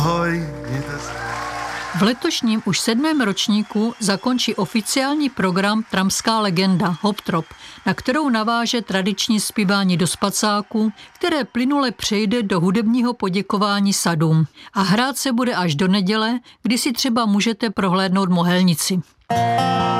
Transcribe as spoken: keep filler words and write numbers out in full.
Ahoj, mějte se. V letošním už sedmém ročníku zakončí oficiální program Tramská legenda Hoptrop, na kterou naváže tradiční zpívání do spacáků, které plynule přejde do hudebního poděkování sadům. A hrát se bude až do neděle, kdy si třeba můžete prohlédnout Mohelnici.